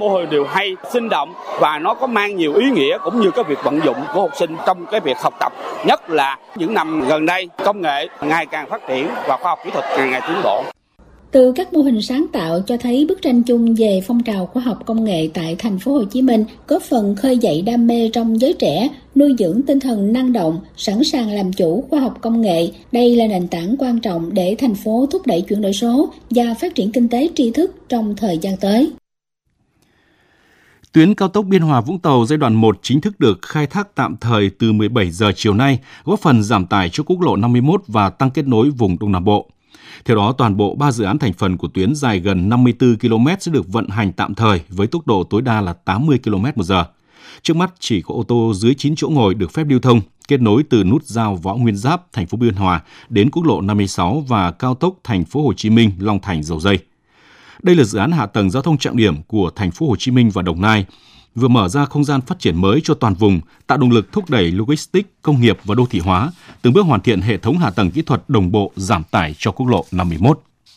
mô hình đều hay, sinh động và nó có mang nhiều ý nghĩa cũng như cái việc vận dụng của học sinh trong cái việc học tập, nhất là những năm gần đây công nghệ ngày càng phát triển và khoa học kỹ thuật ngày tiến bộ. Từ các mô hình sáng tạo cho thấy bức tranh chung về phong trào khoa học công nghệ tại thành phố Hồ Chí Minh góp phần khơi dậy đam mê trong giới trẻ, nuôi dưỡng tinh thần năng động, sẵn sàng làm chủ khoa học công nghệ. Đây là nền tảng quan trọng để thành phố thúc đẩy chuyển đổi số và phát triển kinh tế tri thức trong thời gian tới. Tuyến cao tốc Biên Hòa - Vũng Tàu giai đoạn 1 chính thức được khai thác tạm thời từ 17 giờ chiều nay, góp phần giảm tải cho quốc lộ 51 và tăng kết nối vùng Đông Nam Bộ. Theo đó, toàn bộ 3 dự án thành phần của tuyến dài gần 54 km sẽ được vận hành tạm thời với tốc độ tối đa là 80 km/h. Trước mắt chỉ có ô tô dưới 9 chỗ ngồi được phép lưu thông, kết nối từ nút giao Võ Nguyên Giáp, thành phố Biên Hòa đến quốc lộ 56 và cao tốc thành phố Hồ Chí Minh - Long Thành - Dầu Giây. Đây là dự án hạ tầng giao thông trọng điểm của thành phố Hồ Chí Minh và Đồng Nai, vừa mở ra không gian phát triển mới cho toàn vùng, tạo động lực thúc đẩy logistics, công nghiệp và đô thị hóa, từng bước hoàn thiện hệ thống hạ tầng kỹ thuật đồng bộ giảm tải cho quốc lộ 51.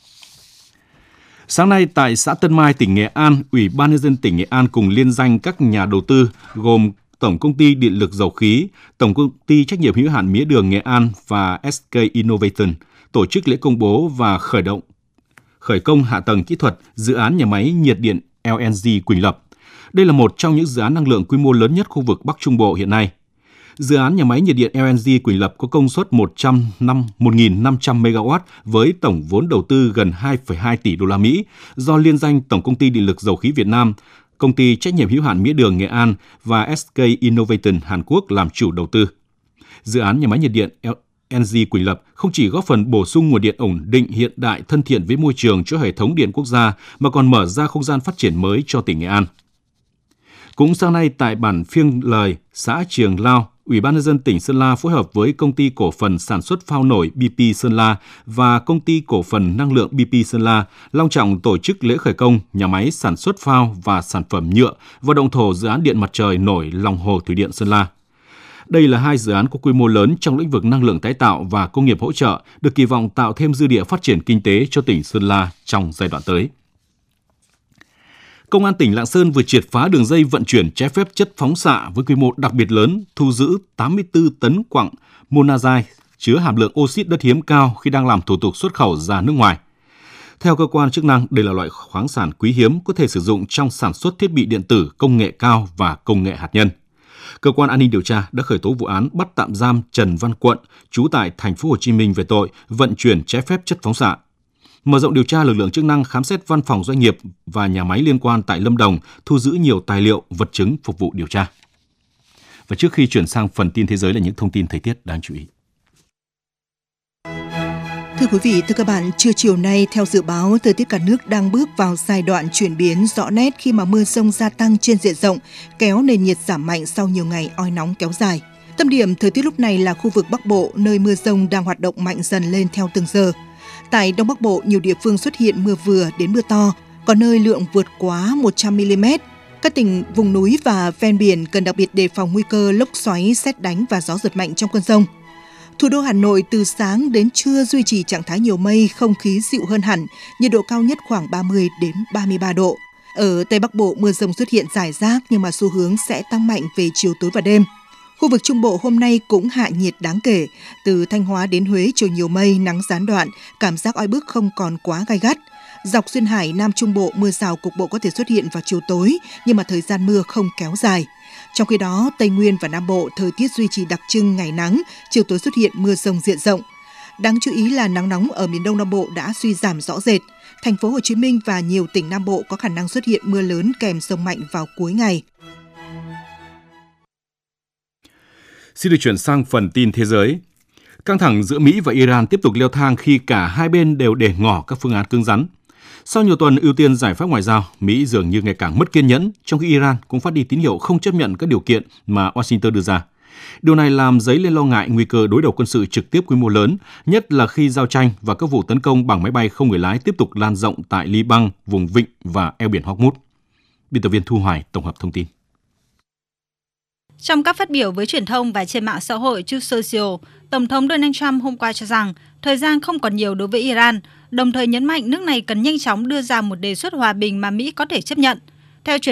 Sáng nay tại xã Tân Mai, tỉnh Nghệ An, Ủy ban nhân dân tỉnh Nghệ An cùng liên danh các nhà đầu tư gồm Tổng công ty Điện lực Dầu khí, Tổng công ty trách nhiệm hữu hạn Mía đường Nghệ An và SK Innovation tổ chức lễ công bố và khởi công hạ tầng kỹ thuật dự án nhà máy nhiệt điện LNG Quỳnh Lập. Đây là một trong những dự án năng lượng quy mô lớn nhất khu vực Bắc Trung Bộ hiện nay. Dự án nhà máy nhiệt điện LNG Quỳnh Lập có công suất 1.500 MW với tổng vốn đầu tư gần 2,2 tỷ đô la Mỹ do liên danh Tổng công ty Điện lực Dầu khí Việt Nam, Công ty trách nhiệm hữu hạn Mía đường Nghệ An và SK Innovation Hàn Quốc làm chủ đầu tư. Dự án nhà máy nhiệt điện LNG Quỳnh Lập không chỉ góp phần bổ sung nguồn điện ổn định, hiện đại, thân thiện với môi trường cho hệ thống điện quốc gia mà còn mở ra không gian phát triển mới cho tỉnh Nghệ An. Cũng sáng nay tại bản Phiêng Lời, xã Triềng Lao, Ủy ban nhân dân tỉnh Sơn La phối hợp với Công ty cổ phần sản xuất phao nổi BP Sơn La và Công ty cổ phần năng lượng BP Sơn La long trọng tổ chức lễ khởi công nhà máy sản xuất phao và sản phẩm nhựa và động thổ dự án điện mặt trời nổi lòng hồ thủy điện Sơn La. Đây là hai dự án có quy mô lớn trong lĩnh vực năng lượng tái tạo và công nghiệp hỗ trợ, được kỳ vọng tạo thêm dư địa phát triển kinh tế cho tỉnh Sơn La trong giai đoạn tới. Công an tỉnh Lạng Sơn vừa triệt phá đường dây vận chuyển trái phép chất phóng xạ với quy mô đặc biệt lớn, thu giữ 84 tấn quặng monazite chứa hàm lượng oxit đất hiếm cao khi đang làm thủ tục xuất khẩu ra nước ngoài. Theo cơ quan chức năng, đây là loại khoáng sản quý hiếm có thể sử dụng trong sản xuất thiết bị điện tử, công nghệ cao và công nghệ hạt nhân. Cơ quan an ninh điều tra đã khởi tố vụ án bắt tạm giam Trần Văn Quận, trú tại thành phố Hồ Chí Minh về tội vận chuyển trái phép chất phóng xạ. Mở rộng điều tra, lực lượng chức năng khám xét văn phòng doanh nghiệp và nhà máy liên quan tại Lâm Đồng, thu giữ nhiều tài liệu, vật chứng phục vụ điều tra. Và trước khi chuyển sang phần tin thế giới là những thông tin thời tiết đáng chú ý. Thưa quý vị, thưa các bạn, trưa chiều nay theo dự báo, thời tiết cả nước đang bước vào giai đoạn chuyển biến rõ nét khi mà mưa dông gia tăng trên diện rộng, kéo nền nhiệt giảm mạnh sau nhiều ngày oi nóng kéo dài. Tâm điểm thời tiết lúc này là khu vực Bắc Bộ, nơi mưa dông đang hoạt động mạnh dần lên theo từng giờ. Tại Đông Bắc Bộ, nhiều địa phương xuất hiện mưa vừa đến mưa to, có nơi lượng vượt quá 100 mm. Các tỉnh vùng núi và ven biển cần đặc biệt đề phòng nguy cơ lốc xoáy, sét đánh và gió giật mạnh trong cơn dông. Thủ đô Hà Nội từ sáng đến trưa duy trì trạng thái nhiều mây, không khí dịu hơn hẳn, nhiệt độ cao nhất khoảng 30 đến 33 độ. Ở Tây Bắc Bộ, mưa dông xuất hiện rải rác nhưng mà xu hướng sẽ tăng mạnh về chiều tối và đêm. Khu vực Trung Bộ hôm nay cũng hạ nhiệt đáng kể, từ Thanh Hóa đến Huế trời nhiều mây, nắng gián đoạn, cảm giác oi bức không còn quá gai gắt. Dọc Duyên Hải, Nam Trung Bộ, mưa rào cục bộ có thể xuất hiện vào chiều tối, nhưng mà thời gian mưa không kéo dài. Trong khi đó, Tây Nguyên và Nam Bộ thời tiết duy trì đặc trưng ngày nắng, chiều tối xuất hiện mưa rông diện rộng. Đáng chú ý là nắng nóng ở miền Đông Nam Bộ đã suy giảm rõ rệt. Thành phố Hồ Chí Minh và nhiều tỉnh Nam Bộ có khả năng xuất hiện mưa lớn kèm dông mạnh vào cuối ngày. Xin được chuyển sang phần tin thế giới. Căng thẳng giữa Mỹ và Iran tiếp tục leo thang khi cả hai bên đều để ngỏ các phương án cứng rắn. Sau nhiều tuần ưu tiên giải pháp ngoại giao, Mỹ dường như ngày càng mất kiên nhẫn, trong khi Iran cũng phát đi tín hiệu không chấp nhận các điều kiện mà Washington đưa ra. Điều này làm dấy lên lo ngại nguy cơ đối đầu quân sự trực tiếp quy mô lớn, nhất là khi giao tranh và các vụ tấn công bằng máy bay không người lái tiếp tục lan rộng tại Liban, vùng vịnh và eo biển Hormuz. Biên tập viên Thu Hoài tổng hợp thông tin. Trong các phát biểu với truyền thông và trên mạng xã hội Truth Social, Tổng thống Donald Trump hôm qua cho rằng thời gian không còn nhiều đối với Iran, đồng thời nhấn mạnh nước này cần nhanh chóng đưa ra một đề xuất hòa bình mà Mỹ có thể chấp nhận. Theo truyền